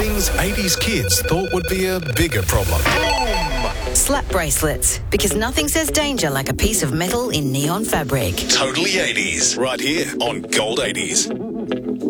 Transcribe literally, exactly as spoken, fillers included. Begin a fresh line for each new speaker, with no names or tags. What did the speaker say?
Things eighties kids thought would be a bigger problem.
Slap bracelets, because nothing says danger like a piece of metal in neon fabric.
Totally eighties, right here on Gold eighties.